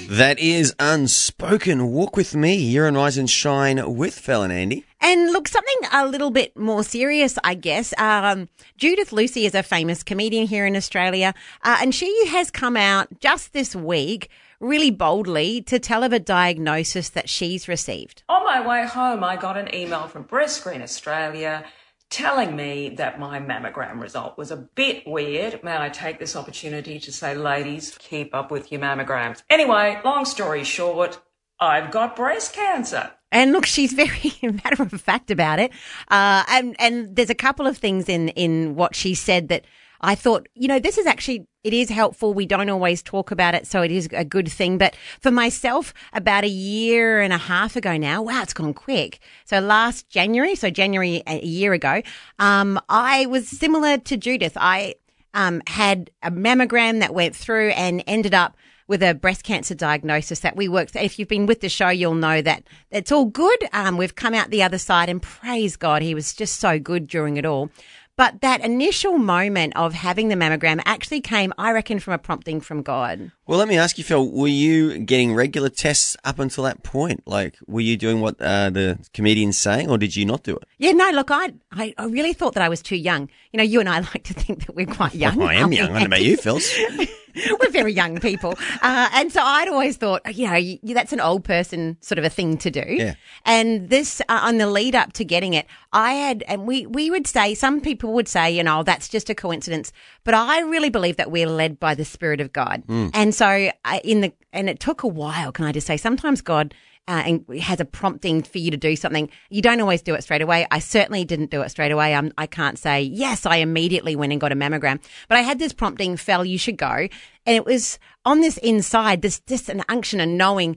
That is Unspoken. Walk with me. You're on Rise and Shine with Fel and Andy. And look, something a little bit more serious, I guess. Judith Lucy is a famous comedian here in Australia, and she has come out just this week really boldly to tell of a diagnosis that she's received. On my way home, I got an email from Breast Screen Australia telling me that my mammogram result was a bit weird. May I take this opportunity to say, ladies, keep up with your mammograms. Anyway, long story short, I've got breast cancer. And look, she's very matter of fact about it. And there's a couple of things in what she said that I thought, this is actually, it is helpful. We don't always talk about it, so it is a good thing. But for myself, about a year and a half ago now, wow, it's gone quick. So last January, a year ago, I was similar to Judith. I had a mammogram that went through and ended up with a breast cancer diagnosis that we worked. If you've been with the show, you'll know that it's all good. We've come out the other side, and praise God, he was just so good during it all. But that initial moment of having the mammogram actually came, I reckon, from a prompting from God. Well, let me ask you, Fel, were you getting regular tests up until that point? Like, were you doing what the comedian's saying, or did you not do it? Yeah, no, look, I really thought that I was too young. You and I like to think that we're quite young. Well, I am young. I don't know about you, Phils. We're very young people. And so I'd always thought, that's an old person sort of a thing to do. Yeah. And this, on the lead up to getting it, we would say, some people would say, that's just a coincidence. But I really believe that we're led by the Spirit of God. And so and it took a while, can I just say, sometimes God and has a prompting for you to do something. You don't always do it straight away. I certainly didn't do it straight away. I can't say, yes, I immediately went and got a mammogram. But I had this prompting, Fel, you should go. And it was on this inside, this an unction and knowing,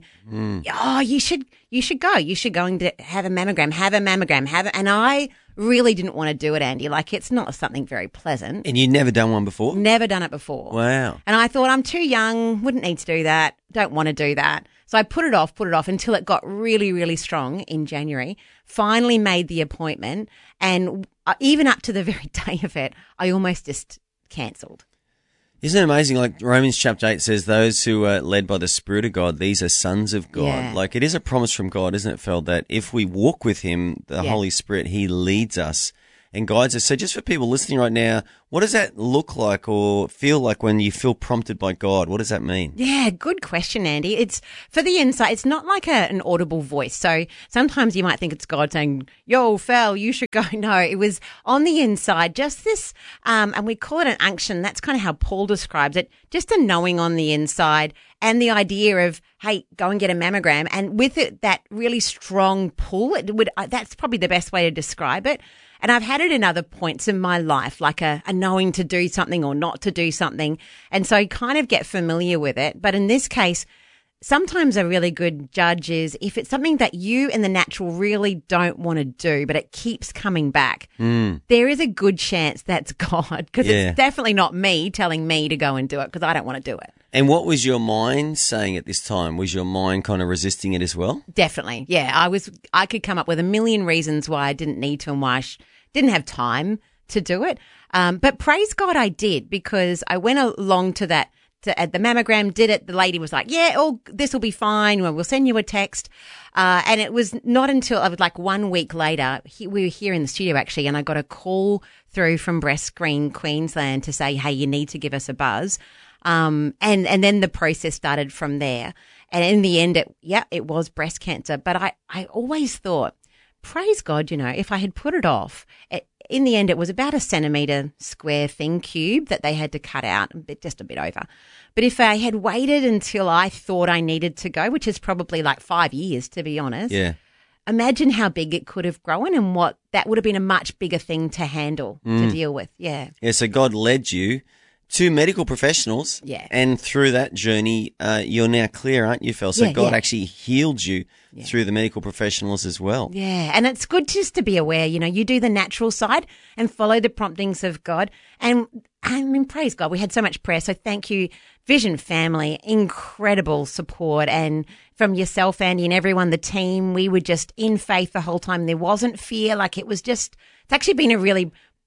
you should go. You should go and have a mammogram, and I really didn't want to do it, Andy. Like, it's not something very pleasant. And you'd never done one before? Never done it before. Wow. And I thought, I'm too young, wouldn't need to do that, don't want to do that. So I put it off until it got really, really strong in January, finally made the appointment, and even up to the very day of it, I almost just cancelled. Isn't it amazing? Like Romans chapter 8 says, those who are led by the Spirit of God, these are sons of God. Yeah. Like, it is a promise from God, isn't it, Fel, that if we walk with him, the Holy Spirit, he leads us and guides us. So just for people listening right now, what does that look like or feel like when you feel prompted by God? What does that mean? Yeah, good question, Andy. It's for the insight. It's not like an audible voice. So sometimes you might think it's God saying, yo, Fel, you should go. No, it was on the inside, just this, and we call it an unction. That's kind of how Paul describes it, just a knowing on the inside and the idea of, hey, go and get a mammogram. And with it, that really strong pull, that's probably the best way to describe it. And I've had it in other points in my life, like a knowing to do something or not to do something. And so you kind of get familiar with it. But in this case, sometimes a really good judge is if it's something that you in the natural really don't want to do, but it keeps coming back, there is a good chance that's God, because it's definitely not me telling me to go and do it, because I don't want to do it. And what was your mind saying at this time? Was your mind kind of resisting it as well? Definitely. Yeah. I could come up with a million reasons why I didn't need to and why I didn't have time to do it. But praise God I did, because I went along to that, at the mammogram, did it. The lady was like, this will be fine. We'll send you a text. And it was not until I was like 1 week later, we were here in the studio actually, and I got a call through from Breast Screen Queensland to say, hey, you need to give us a buzz. And then the process started from there. And in the end, it was breast cancer. But I always thought, praise God, if I had put it off, in the end, it was about a centimetre square thing, cube, that they had to cut out, just a bit over. But if I had waited until I thought I needed to go, which is probably like 5 years, to be honest. Yeah. Imagine how big it could have grown and what that would have been a much bigger thing to handle, to deal with. Yeah. Yeah. So God led you to medical professionals. Yeah. And through that journey, you're now clear, aren't you, Fel? So God actually healed you through the medical professionals as well. Yeah. And it's good just to be aware, you do the natural side and follow the promptings of God. And I mean, praise God, we had so much prayer. So thank you, Vision family, incredible support. And from yourself, Andy, and everyone, the team, we were just in faith the whole time. There wasn't fear. Like, it's actually been a really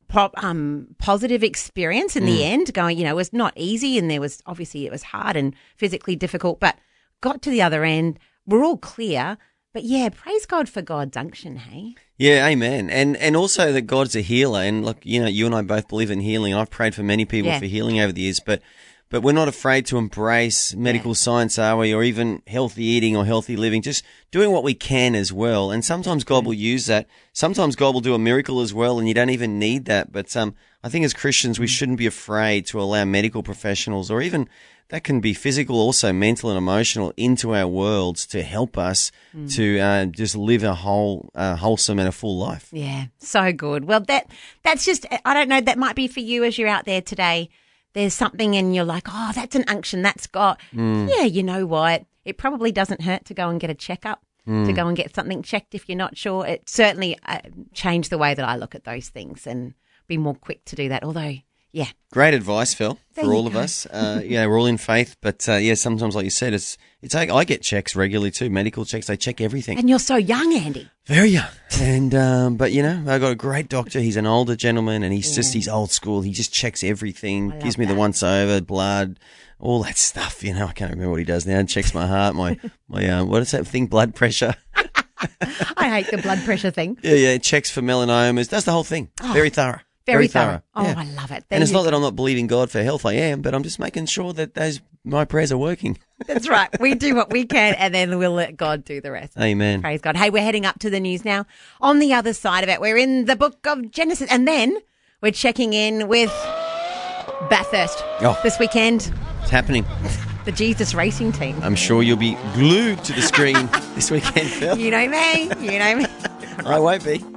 positive experience in the end, going, it was not easy, and it was hard and physically difficult, but got to the other end. We're all clear. But yeah, praise God for God's unction, hey? Yeah, amen. And also that God's a healer. And look, you know, you and I both believe in healing. I've prayed for many people for healing over the years, but we're not afraid to embrace medical science, are we? Or even healthy eating or healthy living, just doing what we can as well. And sometimes God will use that. Sometimes God will do a miracle as well, and you don't even need that. But I think as Christians, we shouldn't be afraid to allow medical professionals, or even that can be physical, also mental and emotional, into our worlds to help us to just live a wholesome and a full life. Yeah, so good. Well, that's just, I don't know, that might be for you as you're out there today. There's something and you're like, oh, that's an unction, that's God. Yeah, you know what? It probably doesn't hurt to go and get a checkup, to go and get something checked if you're not sure. It certainly changed the way that I look at those things and be more quick to do that, although... Yeah. Great advice, Phil, for all of us. Yeah, we're all in faith, but sometimes, like you said, I get checks regularly too, medical checks. They check everything. And you're so young, Andy. Very young. And but you know, I got a great doctor. He's an older gentleman, and he's old school. He just checks everything, gives me the once over, blood, all that stuff. You know, I can't remember what he does now. Checks my heart, my what is that thing? Blood pressure. I hate the blood pressure thing. Yeah. Checks for melanomas. Does the whole thing. Very thorough. Very thorough. Oh, yeah. I love it. And it's not that I'm not believing God for health. I am, but I'm just making sure that my prayers are working. That's right. We do what we can, and then we'll let God do the rest. Amen. Praise God. Hey, we're heading up to the news now. On the other side of it, we're in the book of Genesis, and then we're checking in with Bathurst this weekend. It's happening. The Jesus Racing team. I'm sure you'll be glued to the screen this weekend, Phil. You know me. I won't be.